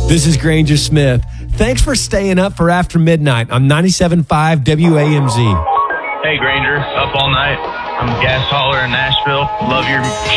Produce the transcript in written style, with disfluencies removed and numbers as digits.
This is Granger Smith. Thanks for staying up for After Midnight on 97.5 WAMZ. Hey, Granger, up all night. I'm a gas hauler in Nashville. Love your